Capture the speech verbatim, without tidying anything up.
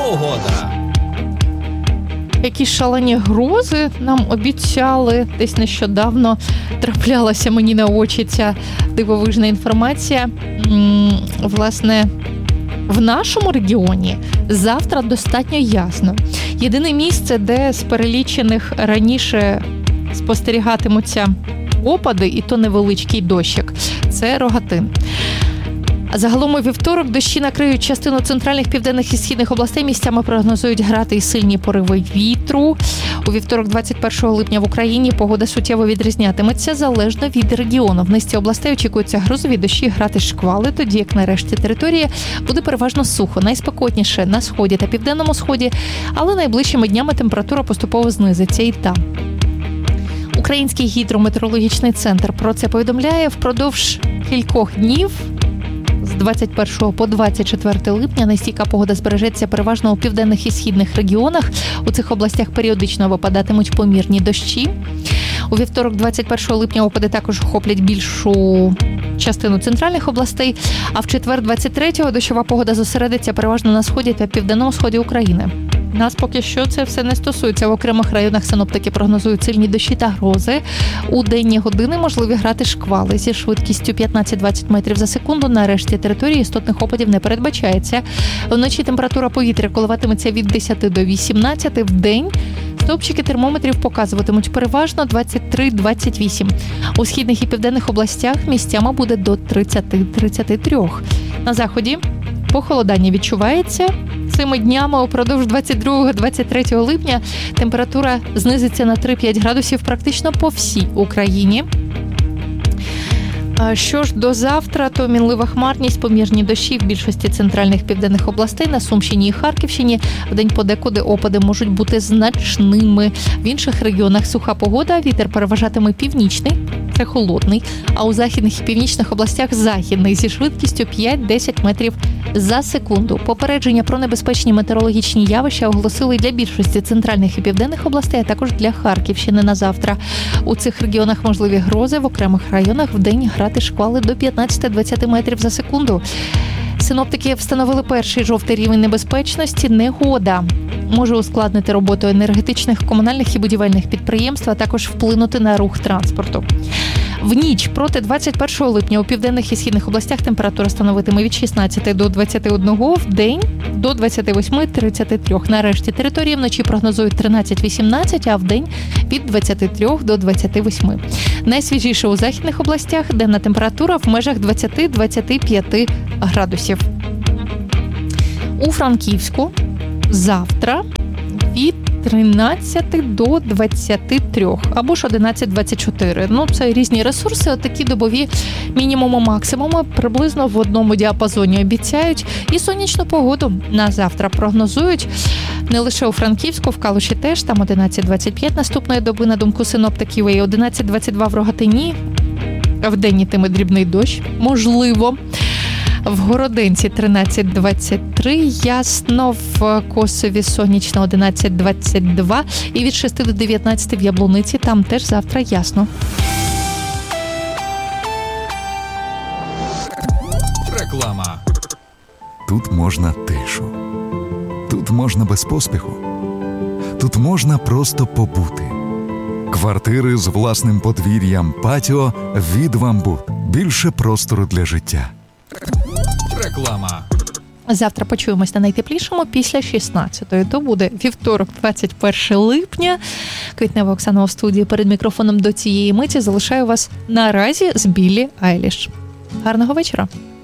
Погода. Якісь шалені грози нам обіцяли. Десь нещодавно траплялася мені на очі ця дивовижна інформація. М-м, власне, в нашому регіоні завтра достатньо ясно. Єдине місце, де з перелічених раніше спостерігатимуться опади, і то невеличкий дощик, це Рогатин. Загалом у вівторок дощі накриють частину центральних, південних і східних областей. Місцями прогнозують грати і сильні пориви вітру. У вівторок, двадцять першого липня, в Україні погода суттєво відрізнятиметься залежно від регіону. В низці областей очікуються грозові дощі, грати шквали, тоді як на решті території буде переважно сухо. Найспекотніше на сході та південному сході, але найближчими днями температура поступово знизиться і там. Український гідрометеорологічний центр про це повідомляє. Впродовж кількох днів з двадцять першого по двадцять четверте липня нестійка погода збережеться переважно у південних і східних регіонах. У цих областях періодично випадатимуть помірні дощі. У вівторок, двадцять першого липня, опади також охоплять більшу частину центральних областей, а в четвер, двадцять третього, дощова погода зосередиться переважно на сході та південному сході України. Нас поки що це все не стосується. В окремих районах синоптики прогнозують сильні дощі та грози. У денні години можливі грати шквали зі швидкістю п'ятнадцять-двадцять метрів за секунду. На решті території істотних опадів не передбачається. Вночі температура повітря коливатиметься від десяти до вісімнадцяти. В день стовпчики термометрів показуватимуть переважно двадцять три - двадцять вісім. У східних і південних областях місцями буде до тридцять - тридцять три. На заході похолодання відчувається. Цими днями упродовж двадцять другого - двадцять третього липня температура знизиться на три-п'ять градусів практично по всій Україні. Що ж до завтра, то мінлива хмарність, помірні дощі в більшості центральних південних областей, на Сумщині і Харківщині. Вдень подекуди опади можуть бути значними. В інших регіонах суха погода, вітер переважатиме північний, це холодний, а у західних і північних областях західний зі швидкістю п'ять-десять метрів за секунду. Попередження про небезпечні метеорологічні явища оголосили для більшості центральних і південних областей, а також для Харківщини на завтра. У цих регіонах можливі грози, в окремих районах вдень грати шквали до п'ятнадцять-двадцять метрів за секунду. Синоптики встановили перший жовтий рівень небезпечності. Негода може ускладнити роботу енергетичних, комунальних і будівельних підприємств, а також вплинути на рух транспорту. В ніч проти двадцять першого липня у південних і східних областях температура становитиме від шістнадцяти до двадцяти одного, в день до двадцяти восьми - тридцяти трьох. На решті території вночі прогнозують тринадцять-вісімнадцять, а в день від двадцяти трьох до двадцяти восьми. Найсвіжіше у західних областях денна температура в межах двадцяти - двадцяти п'яти градусів. У Франківську завтра від тринадцяти до двадцяти трьох або ж одинадцять - двадцять чотири. Ну, це різні ресурси, отакі добові мінімуми, максимуми приблизно в одному діапазоні обіцяють. І сонячну погоду на завтра прогнозують не лише у Франківську, в Калуші теж, там одинадцять - двадцять п'ять наступної доби, на думку синоптиків, і одинадцять - двадцять два в Рогатині. Вдень йтиме дрібний дощ, можливо. В Городинці тринадцять - двадцять три, ясно, в Косові сонячно одинадцять - двадцять два і від шести до дев'ятнадцяти в Яблуниці, там теж завтра ясно. Реклама. Тут можна тишу. Тут можна без поспіху. Тут можна просто побути. Квартири з власним подвір'ям, патіо від «Вамбут». Більше простору для життя. Реклама. Завтра почуємось на найтеплішому після шістнадцятої. То буде вівторок, двадцять перше липня. Квітнева Оксана у студії перед мікрофоном до цієї миті. Залишаю вас наразі з Біллі Айліш. Гарного вечора.